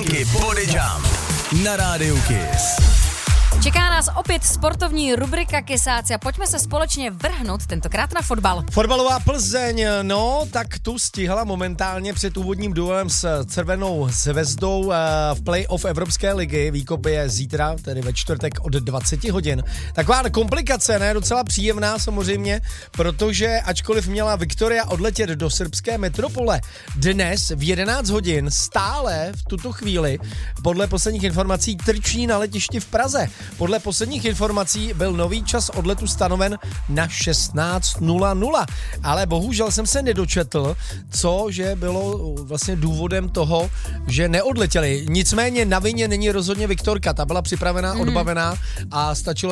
Funky Body Jump na rádiu Kiss. Čeká nás opět sportovní rubrika Kysáci a pojďme se společně vrhnout tentokrát na fotbal. Fotbalová Plzeň, no, tak tu stihla momentálně před úvodním duelem s Červenou zvezdou v play-off Evropské ligy. Výkop je zítra, tedy ve čtvrtek od 20 hodin. Taková komplikace, ne, docela příjemná samozřejmě, protože ačkoliv měla Viktoria odletět do srbské metropole dnes v 11 hodin, stále v tuto chvíli, podle posledních informací, trčí na letišti v Praze. Podle posledních informací byl nový čas odletu stanoven na 16:00, ale bohužel jsem se nedočetl, že bylo vlastně důvodem toho, že neodletěli. Nicméně na vině není rozhodně Viktorka, ta byla připravená, odbavená a stačilo